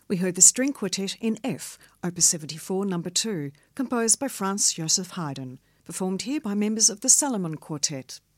We heard the String Quartet in F, Opus 74, No. 2, composed by Franz Joseph Haydn, performed here by members of the Salomon Quartet.